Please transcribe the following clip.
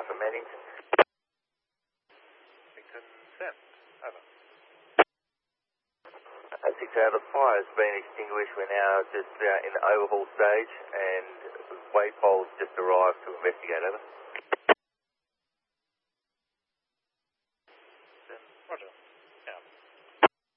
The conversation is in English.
from Maddington. Maddington, send. Over. 6 the fire's been extinguished. We're now just in the overhaul stage and wave poles just arrived to investigate. Over.